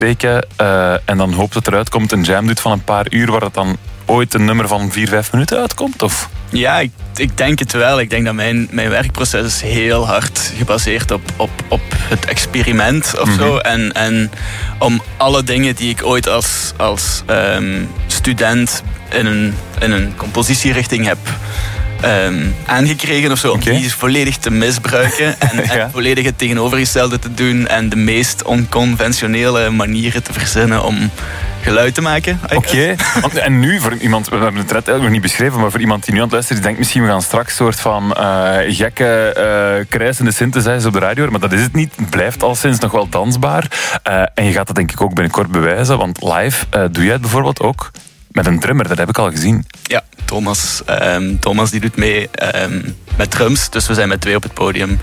spreken en dan hoopt dat eruit komt een jam doet van een paar uur waar het dan ooit een nummer van 4-5 minuten uitkomt? Of? Ja, ik denk het wel. Ik denk dat mijn werkproces is heel hard gebaseerd op het experiment of zo. En om alle dingen die ik ooit als student in een compositierichting heb aangekregen of zo, om die volledig te misbruiken en volledig het tegenovergestelde te doen en de meest onconventionele manieren te verzinnen om geluid te maken. Oké. En nu, voor iemand, we hebben het net eigenlijk nog niet beschreven, maar voor iemand die nu aan het luisteren is, denkt misschien we gaan straks een soort van gekke krijsende synthesizers op de radio, maar dat is het niet. Het blijft al sinds nog wel dansbaar. En je gaat dat denk ik ook binnenkort bewijzen, want live doe jij het bijvoorbeeld ook met een drummer, dat heb ik al gezien. Ja, Thomas die doet mee met drums, dus we zijn met 2 op het podium.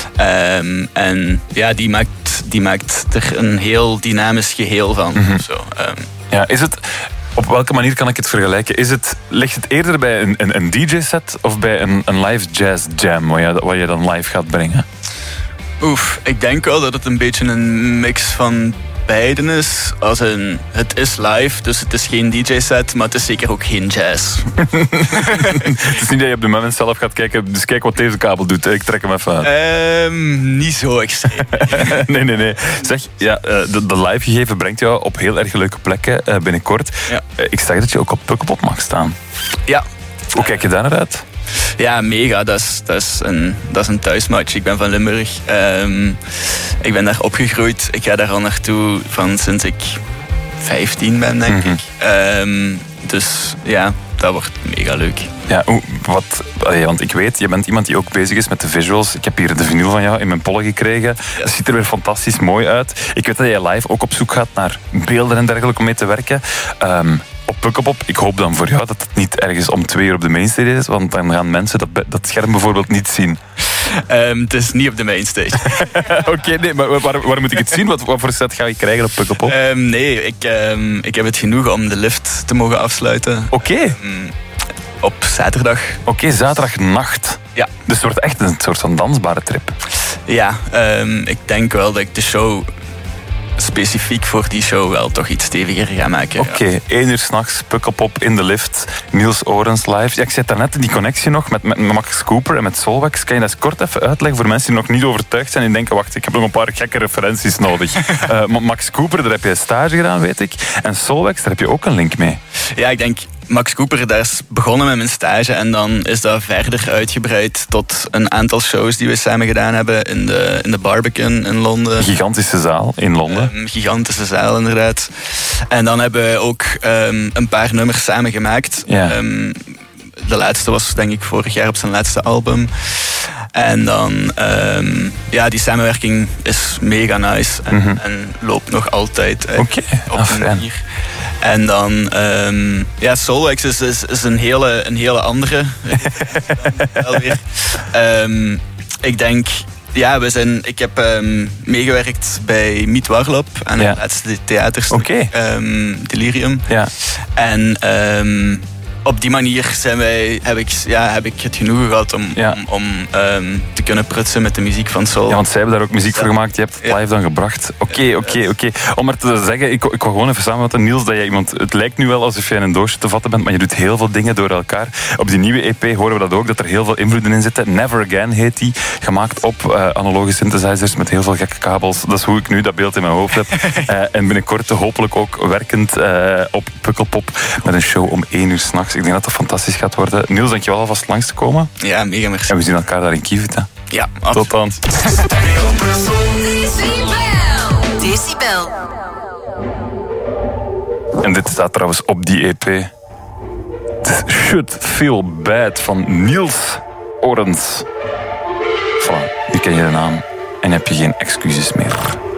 En ja, die maakt er een heel dynamisch geheel van. Zo. Ja, is het... Op welke manier kan ik het vergelijken? Ligt het eerder bij een DJ-set of bij een live jazz jam wat je dan live gaat brengen? Ik denk wel dat het een beetje een mix van beiden is. Het is live, dus het is geen DJ-set, maar het is zeker ook geen jazz. Het is niet dat je op de moment zelf gaat kijken, dus kijk wat deze kabel doet, ik trek hem even uit. Niet zo extreem. Nee. Zeg, ja, de live gegeven brengt jou op heel erg leuke plekken binnenkort. Ja. Ik zag dat je ook op Pukkelpop mag staan. Ja. Hoe kijk je daar naar uit? Ja, mega. Dat is een thuismatch. Ik ben van Limburg. Ik ben daar opgegroeid. Ik ga daar al naartoe van sinds ik 15 ben, denk ik. Dus ja, dat wordt mega leuk. Ja, want ik weet, je bent iemand die ook bezig is met de visuals. Ik heb hier de vinyl van jou in mijn pollen gekregen. Ja. Dat ziet er weer fantastisch mooi uit. Ik weet dat jij live ook op zoek gaat naar beelden en dergelijke om mee te werken. Op Pukkelpop, ik hoop dan voor jou dat het niet ergens om 2 uur op de mainstage is, want dan gaan mensen dat scherm bijvoorbeeld niet zien. Het is niet op de mainstage. Oké, nee, maar waar moet ik het zien? Wat voor set ga je krijgen op Pukkelpop? Nee, ik heb het genoeg om de lift te mogen afsluiten. Oké. Op zaterdag. Oké, zaterdagnacht. Ja. Dus het wordt echt een soort van dansbare trip. Ja, ik denk wel dat ik de show specifiek voor die show wel toch iets steviger ga maken. Oké, 1 uur 's nachts, Pukkelpop in de lift, Niels Orens live. Ja, ik zit daarnet in die connectie nog met Max Cooper en met Soulwax. Kan je dat eens kort even uitleggen voor mensen die nog niet overtuigd zijn en denken, wacht, ik heb nog een paar gekke referenties nodig. Max Cooper, daar heb je stage gedaan, weet ik. En Soulwax, daar heb je ook een link mee. Ja, ik denk Max Cooper, daar is begonnen met mijn stage en dan is dat verder uitgebreid tot een aantal shows die we samen gedaan hebben in de Barbican in Londen. Gigantische zaal in Londen. Gigantische zaal, inderdaad. En dan hebben we ook een paar nummers samen gemaakt. Ja. De laatste was denk ik vorig jaar op zijn laatste album. En dan, die samenwerking is mega nice en loopt nog altijd op een manier. En dan, Soulwax is een hele andere. Alweer. Ik denk, ik heb meegewerkt bij Miet Warlop aan het laatste theaterstuk, Delirium. Ja. En op die manier heb ik het genoegen gehad om te kunnen prutsen met de muziek van Soul. Ja, want zij hebben daar ook muziek voor gemaakt. Je hebt het live dan gebracht. Oké. Om maar te zeggen, ik wil gewoon even samenvatten, Niels, dat jij iemand... Het lijkt nu wel alsof jij in een doosje te vatten bent, maar je doet heel veel dingen door elkaar. Op die nieuwe EP horen we dat ook, dat er heel veel invloeden in zitten. Never Again heet die. Gemaakt op analoge synthesizers met heel veel gekke kabels. Dat is hoe ik nu dat beeld in mijn hoofd heb. En binnenkort hopelijk ook werkend op Pukkelpop met een show om 1 uur 's nachts. Ik denk dat dat fantastisch gaat worden. Niels, dankjewel alvast langs te komen. Ja, mega merci. En we zien elkaar daar in Kivita. Ja, tot dan. Decibel. En dit staat trouwens op die EP. Het is Should Feel Bad van Niels Orens. Voilà, nu ken je de naam en heb je geen excuses meer.